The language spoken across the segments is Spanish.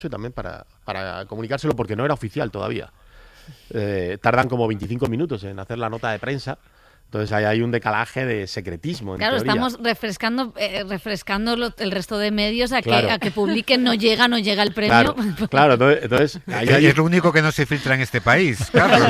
y también para comunicárselo porque no era oficial todavía. Tardan como 25 minutos en hacer la nota de prensa. Entonces ahí hay un decalaje de secretismo. Claro, en teoría. estamos refrescando el resto de medios a que publiquen, no llega el premio. Claro, entonces ahí es lo único que no se filtra en este país, Carlos.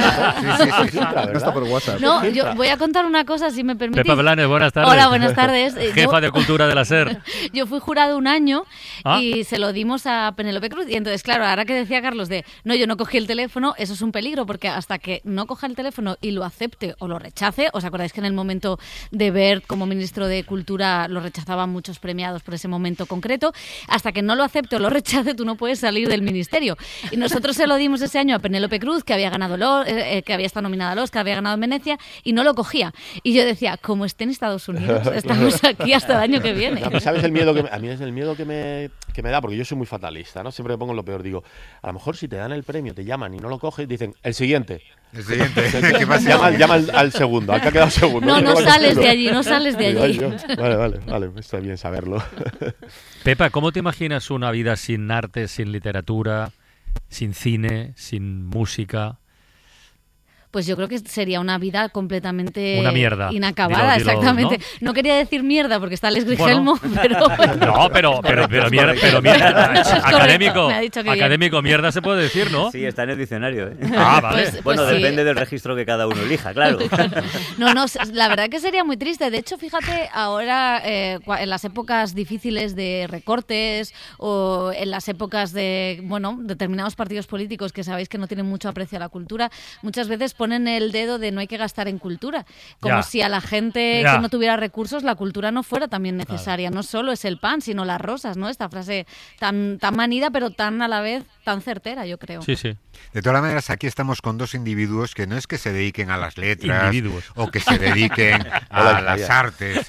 Sí, no está por WhatsApp. No, yo voy a contar una cosa, si me permitís. Pepa Blanes, buenas tardes. Hola, buenas tardes. Jefa de Cultura de la SER. Yo fui jurado un año y se lo dimos a Penélope Cruz. Y entonces, claro, ahora que decía Carlos yo no cogí el teléfono, eso es un peligro, porque hasta que no coja el teléfono y lo acepte o lo rechace. ¿Os acordáis que en el momento de Wert como ministro de Cultura lo rechazaban muchos premiados por ese momento concreto? Hasta que no lo acepte o lo rechace, tú no puedes salir del ministerio. Y nosotros se lo dimos ese año a Penélope Cruz, que había ganado que había estado nominada al Oscar, había ganado en Venecia, y no lo cogía. Y yo decía, como esté en Estados Unidos, estamos aquí hasta el año que viene. No, ¿sabes el miedo a mí es el miedo que me da? Porque yo soy muy fatalista, ¿no? Siempre me pongo en lo peor. Digo, a lo mejor si te dan el premio, te llaman y no lo coges, dicen, el siguiente. ¿Qué pasa? Llama al segundo, al que ha quedado segundo. No sales de allí, no sales de allí. Vale, está bien saberlo. Pepa, ¿cómo te imaginas una vida sin arte, sin literatura, sin cine, sin música? Pues yo creo que sería una vida completamente una mierda, inacabada, dilo, exactamente. ¿no? No quería decir mierda porque está Alex Grigelmo, pero... No, pero mierda, académico, mierda se puede decir, ¿no? Sí, está en el diccionario, ¿eh? Ah, vale. Bueno, sí. Depende del registro que cada uno elija, claro. No, la verdad que sería muy triste. De hecho, fíjate, ahora en las épocas difíciles de recortes o en las épocas de, determinados partidos políticos que sabéis que no tienen mucho aprecio a la cultura, muchas veces ponen el dedo de no hay que gastar en cultura. Como si a la gente que no tuviera recursos la cultura no fuera también necesaria. Claro. No solo es el pan, sino las rosas, ¿no? Esta frase tan manida, pero tan a la vez tan certera, yo creo. Sí, sí. De todas maneras, aquí estamos con dos individuos que no es que se dediquen a las letras o que se dediquen a las artes.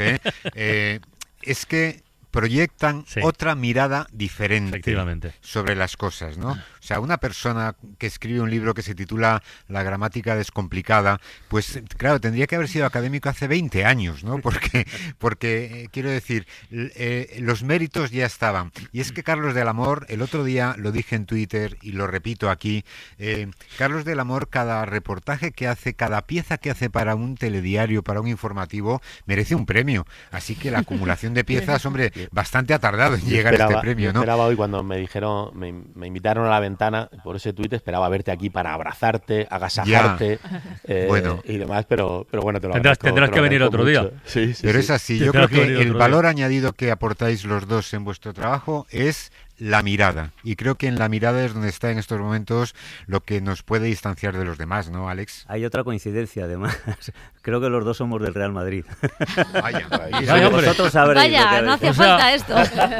Es que proyectan otra mirada diferente sobre las cosas, ¿no? O sea, una persona que escribe un libro que se titula La gramática descomplicada, pues claro, tendría que haber sido académico hace 20 años, ¿no? Porque quiero decir, los méritos ya estaban. Y es que Carlos del Amor, el otro día lo dije en Twitter y lo repito aquí, Carlos del Amor, cada reportaje que hace, cada pieza que hace para un telediario, para un informativo, merece un premio. Así que la acumulación de piezas, hombre, bastante ha tardado en llegar a este premio, ¿no? Esperaba hoy cuando me dijeron, me invitaron a la ventana, por ese tuit esperaba verte aquí para abrazarte, agasajarte y demás, pero bueno, te lo agradezco. Tendrás que venir otro día. Sí, pero es así, yo creo que el valor añadido que aportáis los dos en vuestro trabajo es la mirada, y creo que en la mirada es donde está en estos momentos lo que nos puede distanciar de los demás, ¿no, Alex? Hay otra coincidencia, además. Creo que los dos somos del Real Madrid. Vaya, vosotros sabréis. Vaya, no hacía falta esto.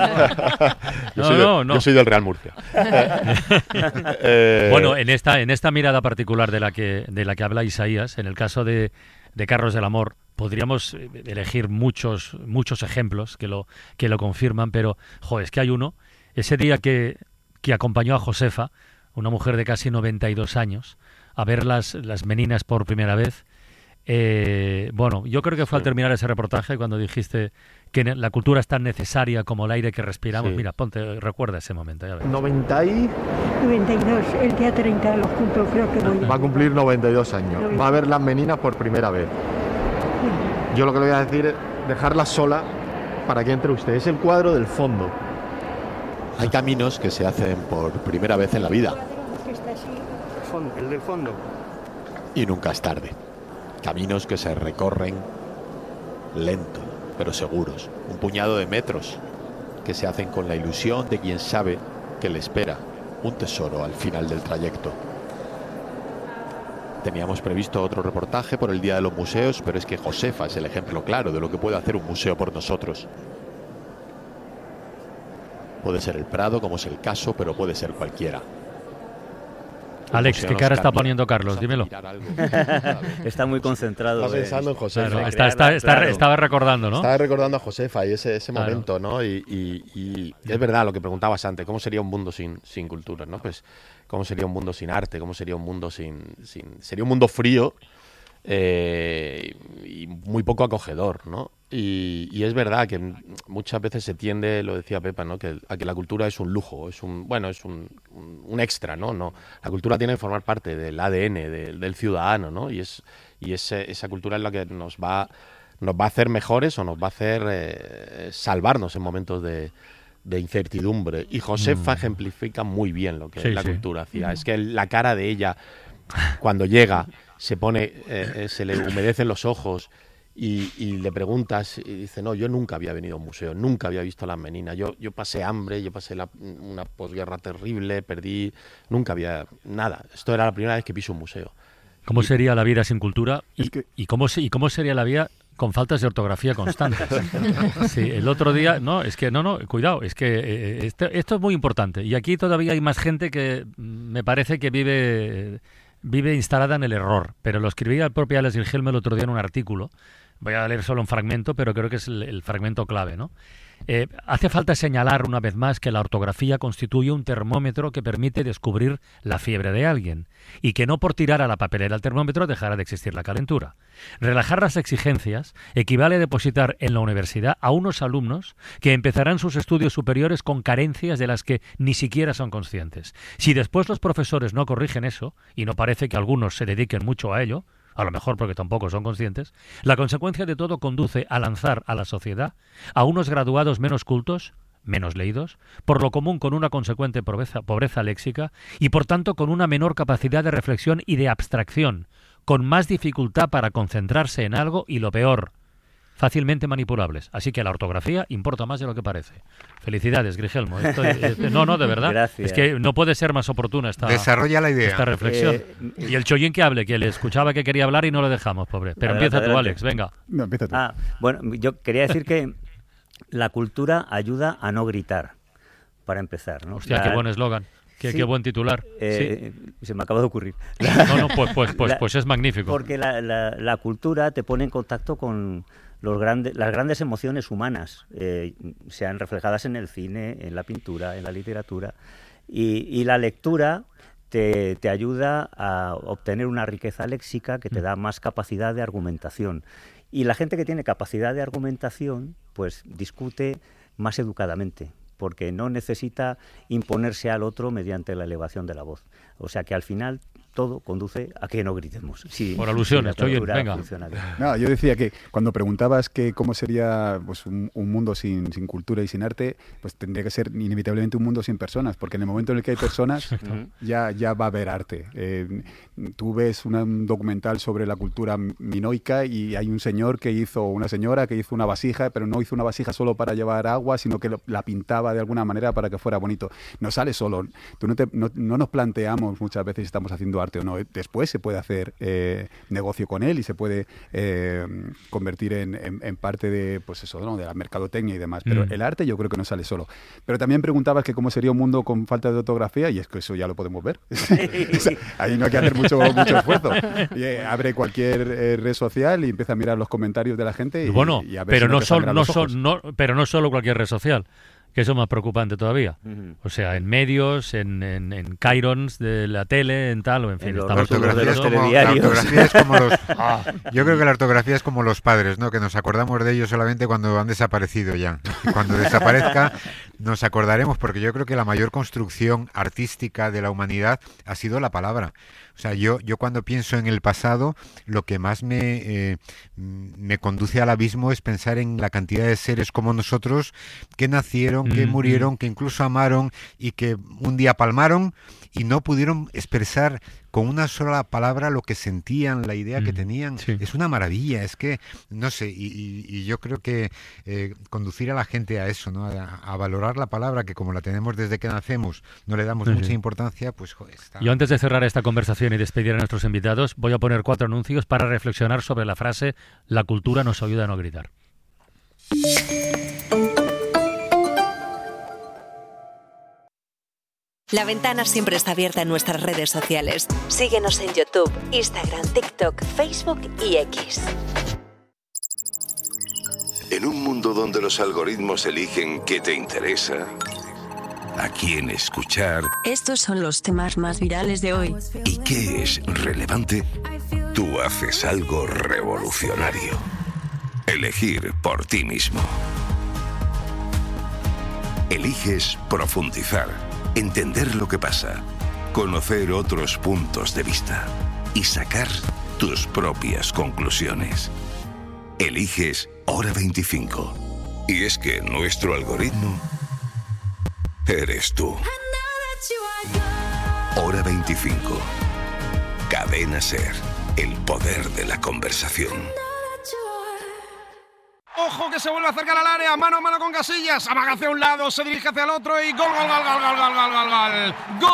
Yo soy del Real Murcia. Bueno, en esta mirada particular de la que habla Isaías, en el caso de Carlos del Amor, podríamos elegir muchos ejemplos que lo confirman, pero es que hay uno. Ese día que acompañó a Josefa, una mujer de casi 92 años, a ver las meninas por primera vez. Yo creo que fue al terminar ese reportaje cuando dijiste que la cultura es tan necesaria como el aire que respiramos. Mira, recuerda ese momento. Ya ves. 92, el día 30 lo junto, creo que voy. Va a cumplir 92 años. Va a ver las meninas por primera vez. Yo lo que le voy a decir es dejarla sola para que entre usted. Es el cuadro del fondo. Hay caminos que se hacen por primera vez en la vida. El del fondo. Y nunca es tarde. Caminos que se recorren lento, pero seguros. Un puñado de metros que se hacen con la ilusión de quien sabe que le espera un tesoro al final del trayecto. Teníamos previsto otro reportaje por el Día de los Museos, pero es que Josefa es el ejemplo claro de lo que puede hacer un museo por nosotros. Puede ser el Prado, como es el caso, pero puede ser cualquiera. Alex, ¿qué cara está poniendo Carlos? Dímelo. Está muy concentrado. Está pensando en Josefa. Claro, estaba recordando, ¿no? Estaba recordando a Josefa y ese momento, ¿no? Y es verdad lo que preguntabas antes, ¿cómo sería un mundo sin cultura, ¿no? Pues, ¿cómo sería un mundo sin arte? ¿Cómo sería un mundo sin sería un mundo frío y muy poco acogedor, ¿no? Y es verdad que muchas veces se tiende, lo decía Pepa, ¿no? a que la cultura es un lujo, es un extra, ¿no? No, la cultura tiene que formar parte del ADN del ciudadano, ¿no? Y esa cultura es la que nos va a hacer mejores o nos va a hacer salvarnos en momentos de incertidumbre. Y Josefa ejemplifica muy bien lo que es la cultura. Es que la cara de ella, cuando llega, se le humedecen los ojos y le preguntas y dice, no, yo nunca había venido a un museo, nunca había visto las Meninas, yo pasé hambre, yo pasé una posguerra terrible, perdí, nunca había nada. Esto era la primera vez que piso un museo. ¿Cómo sería la vida sin cultura? ¿Y cómo sería la vida con faltas de ortografía constantes? Sí, el otro día, cuidado, es que esto es muy importante. Y aquí todavía hay más gente que me parece que vive instalada en el error. Pero lo escribía el propio Alex Gilgelm el otro día en un artículo. Voy a leer solo un fragmento, pero creo que es el fragmento clave, ¿no? Hace falta señalar una vez más que la ortografía constituye un termómetro que permite descubrir la fiebre de alguien y que no por tirar a la papelera el termómetro dejará de existir la calentura. Relajar las exigencias equivale a depositar en la universidad a unos alumnos que empezarán sus estudios superiores con carencias de las que ni siquiera son conscientes. Si después los profesores no corrigen eso, y no parece que algunos se dediquen mucho a ello, a lo mejor porque tampoco son conscientes, la consecuencia de todo conduce a lanzar a la sociedad a unos graduados menos cultos, menos leídos, por lo común con una consecuente pobreza léxica y por tanto con una menor capacidad de reflexión y de abstracción, con más dificultad para concentrarse en algo y lo peor, fácilmente manipulables. Así que la ortografía importa más de lo que parece. Felicidades, Grigelmo. No, de verdad. Gracias. Es que no puede ser más oportuna Desarrolla la idea. Esta reflexión. Y el chollín que hable, que le escuchaba que quería hablar y no lo dejamos, pobre. Pero empieza tú, Alex, venga. No, empieza tú. Bueno, yo quería decir que la cultura ayuda a no gritar, para empezar, ¿no? Hostia, qué buen eslogan. Qué buen titular. Sí. Se me acaba de ocurrir. Pues es magnífico. Porque la cultura te pone en contacto con las grandes emociones humanas, sean reflejadas en el cine, en la pintura, en la literatura, y la lectura te ayuda a obtener una riqueza léxica que te da más capacidad de argumentación. Y la gente que tiene capacidad de argumentación, pues discute más educadamente, porque no necesita imponerse al otro mediante la elevación de la voz. O sea que al final todo conduce a que no gritemos. Por alusiones, venga. No, yo decía que cuando preguntabas que cómo sería pues, un mundo sin cultura y sin arte, pues tendría que ser inevitablemente un mundo sin personas, porque en el momento en el que hay personas ya va a haber arte. Tú ves un documental sobre la cultura minoica y hay una señora que hizo una vasija, pero no hizo una vasija solo para llevar agua, sino que la pintaba de alguna manera para que fuera bonito. No sale solo. No nos planteamos muchas veces si estamos haciendo arte o no. Después se puede hacer negocio con él y se puede convertir en parte de, pues eso, ¿no? De la mercadotecnia y demás. Pero el arte yo creo que no sale solo. Pero también preguntabas que cómo sería un mundo con falta de ortografía, y es que eso ya lo podemos ver. O sea, ahí no hay que hacer mucho esfuerzo. Abre cualquier red social y empieza a mirar los comentarios de la gente y a ver pero si pero no solo cualquier red social, que eso es más preocupante todavía. O sea, en medios, en Cairons de la tele, en tal, o en fin. La ortografía es como los... Yo creo que la ortografía es como los padres, ¿no? Que nos acordamos de ellos solamente cuando han desaparecido ya. Cuando desaparezca nos acordaremos, porque yo creo que la mayor construcción artística de la humanidad ha sido la palabra. O sea, yo cuando pienso en el pasado, lo que más me conduce al abismo es pensar en la cantidad de seres como nosotros que nacieron, que murieron, que incluso amaron y que un día palmaron y no pudieron expresar con una sola palabra lo que sentían, la idea que tenían. Sí. Es una maravilla, es que, no sé, y yo creo que conducir a la gente a eso, ¿no? A valorar la palabra, que como la tenemos desde que nacemos, no le damos mucha importancia, pues joder. Yo antes de cerrar esta conversación y despedir a nuestros invitados, voy a poner 4 anuncios para reflexionar sobre la frase «La cultura nos ayuda a no gritar». La Ventana siempre está abierta en nuestras redes sociales. Síguenos en YouTube, Instagram, TikTok, Facebook y X. En un mundo donde los algoritmos eligen qué te interesa, a quién escuchar... Estos son los temas más virales de hoy. ¿Y qué es relevante? tú haces algo revolucionario. Elegir por ti mismo. Eliges profundizar, entender lo que pasa, conocer otros puntos de vista y sacar tus propias conclusiones. Eliges Hora 25. Y es que nuestro algoritmo eres tú. Hora 25. Cadena SER. El poder de la conversación. Ojo que se vuelve a acercar al área, mano a mano con Casillas, amaga hacia un lado, se dirige hacia el otro y gol, gol, gol, gol, gol, gol, gol, gol, gol.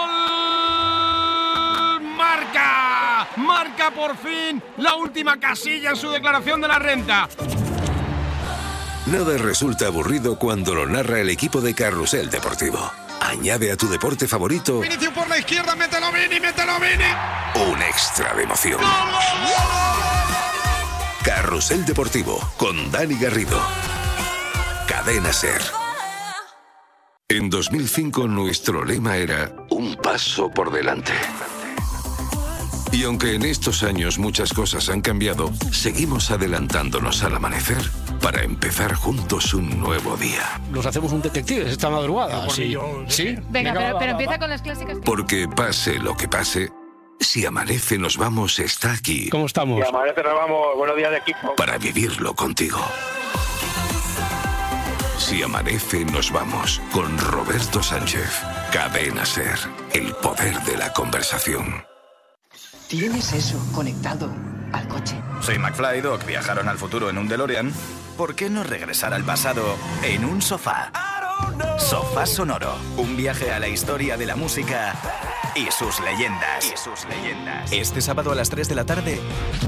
¡Gol! Marca por fin la última Casilla en su declaración de la renta. Nada resulta aburrido cuando lo narra el equipo de Carrusel Deportivo. Añade a tu deporte favorito Vinicius por la izquierda, mételo Vini. un extra de emoción. ¡Gol, gol, gol! Carrusel Deportivo con Dani Garrido. Cadena SER. En 2005 nuestro lema era un paso por delante. Y aunque en estos años muchas cosas han cambiado, seguimos adelantándonos al amanecer para empezar juntos un nuevo día. Nos hacemos un detective esta madrugada. ¿Sí? Venga, pero empieza con las clásicas. Porque pase lo que pase, Si Amanece Nos Vamos está aquí. ¿Cómo estamos? Si Amanece Nos Vamos, buenos días de equipo. Para vivirlo contigo. Si Amanece Nos Vamos, con Roberto Sánchez. Cadena SER, el poder de la conversación. ¿Tienes eso conectado al coche? Soy McFly y Doc, viajaron al futuro en un DeLorean. ¿Por qué no regresar al pasado en un sofá? Sofá Sonoro, un viaje a la historia de la música y sus leyendas. Este sábado a las 3 de la tarde,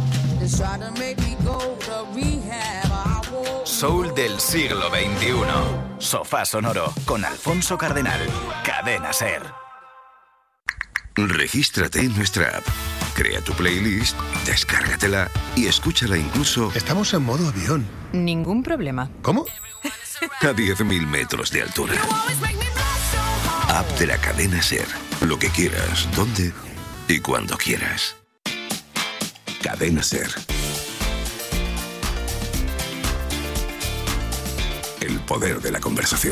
Soul del siglo XXI. Sofá Sonoro con Alfonso Cardenal. Cadena SER. Regístrate en nuestra app. Crea tu playlist, descárgatela y escúchala incluso... Estamos en modo avión. Ningún problema. ¿Cómo? A 10.000 metros de altura. App de la cadena SER. Lo que quieras, donde y cuando quieras. Cadena SER. El poder de la conversación.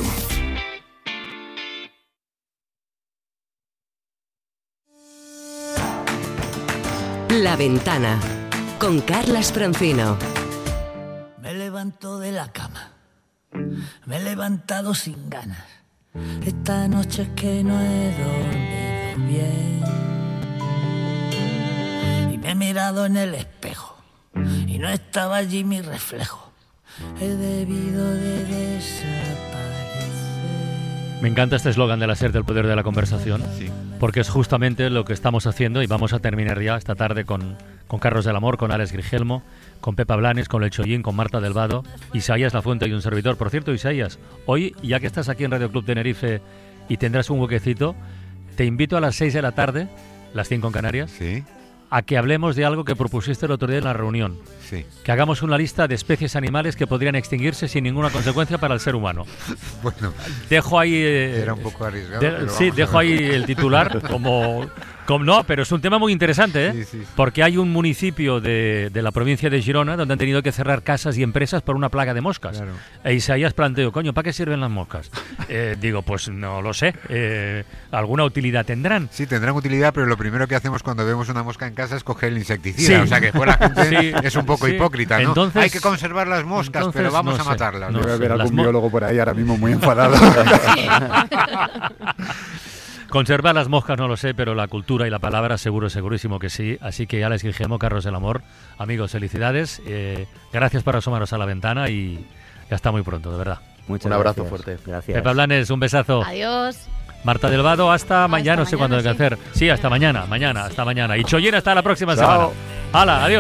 La Ventana, con Carlas Francino. Me levanto de la cama. Me he levantado sin ganas. Esta noche es que no he dormido bien. Y me he mirado en el espejo y no estaba allí mi reflejo. He debido de desaparecer. Me encanta este eslogan de la SER del poder de la conversación, sí, porque es justamente lo que estamos haciendo y vamos a terminar ya esta tarde con Carlos del Amor, con Alex Grigelmo, con Pepa Blanes, con El Chollín, con Marta del Vado, Isaías Lafuente y un servidor. Por cierto, Isaías, hoy, ya que estás aquí en Radio Club Tenerife y tendrás un huequecito, te invito a las 6 de la tarde, las 5 en Canarias, sí, a que hablemos de algo que propusiste el otro día en la reunión. Sí. Que hagamos una lista de especies animales que podrían extinguirse sin ninguna consecuencia para el ser humano. Bueno, dejo ahí... era un poco arriesgado. Pero sí, dejo ahí el titular como... No, pero es un tema muy interesante, ¿eh? Sí, sí, sí. Porque hay un municipio de la provincia de Girona donde han tenido que cerrar casas y empresas por una plaga de moscas. Claro. E Isaías planteó, coño, ¿para qué sirven las moscas? Digo, pues no lo sé. ¿Alguna utilidad tendrán? Sí, tendrán utilidad, pero lo primero que hacemos cuando vemos una mosca en casa es coger el insecticida. Sí. O sea que pues la gente es un poco hipócrita, ¿no? Entonces, hay que conservar las moscas, pero vamos a matarlas. Debe haber algún biólogo por ahí ahora mismo muy enfadado. Conservar las moscas no lo sé, pero la cultura y la palabra segurísimo que sí. Así que Alex Guillermo, Carlos del Amor, amigos, felicidades. Gracias por asomaros a la ventana y hasta muy pronto, de verdad. Muchas un abrazo gracias. fuerte. Gracias. Pepa Blanes, un besazo. Adiós. Marta del Vado, hasta mañana, no sé cuándo hay que hacer. Sí, hasta mañana, hasta mañana. Y Chollín, hasta la próxima semana. Hala, adiós.